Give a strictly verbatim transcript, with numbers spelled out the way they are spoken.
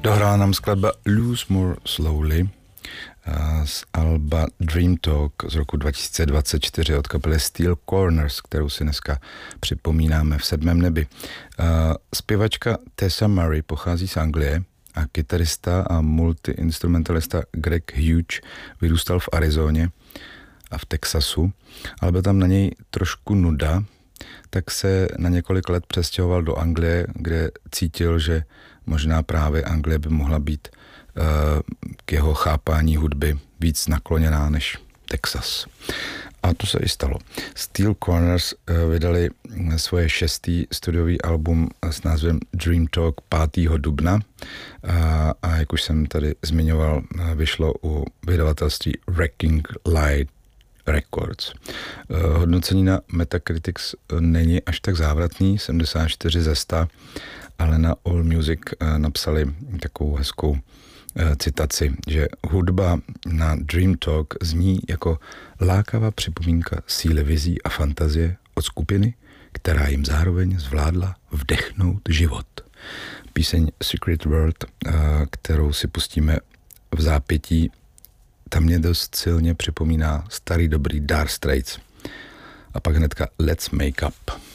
Dohrála nám skladba Lose More Slowly z alba Dream Talk z roku dva tisíce dvacet čtyři od kapely Steel Corners, kterou si dneska připomínáme v sedmém nebi. Zpěvačka Tessa Murray pochází z Anglie a kytarista a multiinstrumentalista Greg Hughes vyrůstal v Arizoně a v Texasu, ale byl tam na něj trošku nuda, tak se na několik let přestěhoval do Anglie, kde cítil, že možná právě Anglie by mohla být uh, k jeho chápání hudby víc nakloněná než Texas. A to se i stalo. Steel Corners uh, vydali svoje šestý studiový album s názvem Dream Talk pátého dubna uh, a jak už jsem tady zmiňoval, uh, vyšlo u vydavatelství Wrecking Light Records. Uh, hodnocení na Metacritics není až tak závratný, sedmdesát čtyři ze sta, ale na All Music uh, napsali takovou hezkou uh, citaci, že hudba na Dream Talk zní jako lákavá připomínka síly vizí a fantazie od skupiny, která jim zároveň zvládla vdechnout život. Píseň Secret World, uh, kterou si pustíme v zápětí, ta mě dost silně připomíná starý dobrý Dire Straits. A pak hnedka Let's Make Up.